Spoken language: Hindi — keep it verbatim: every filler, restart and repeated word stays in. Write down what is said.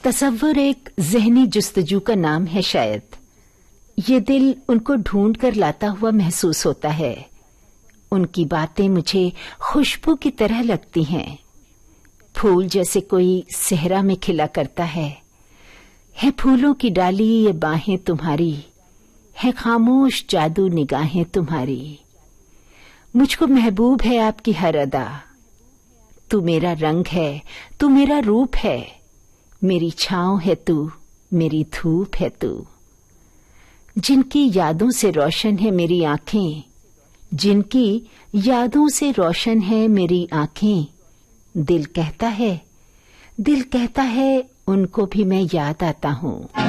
तसव्वुर एक ज़हनी जुस्तजू का नाम है शायद। ये दिल उनको ढूंढ कर लाता हुआ महसूस होता है। उनकी बातें मुझे खुशबू की तरह लगती हैं, फूल जैसे कोई सहरा में खिला करता है। है फूलों की डाली ये बाहें तुम्हारी, है खामोश जादू निगाहें तुम्हारी। मुझको महबूब है आपकी हर अदा, तू मेरा रंग है, तू मेरा रूप है, मेरी छाँव है तू, मेरी धूप है तू। जिनकी यादों से रोशन है मेरी आंखें, जिनकी यादों से रोशन है मेरी आंखें, दिल कहता है, दिल कहता है उनको भी मैं याद आता हूँ।